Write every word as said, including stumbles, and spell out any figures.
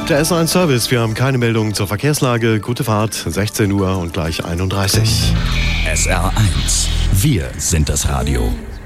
Der S eins Service, wir haben keine Meldungen zur Verkehrslage. Gute Fahrt, sechzehn Uhr und gleich einunddreißig. S R eins, wir sind das Radio.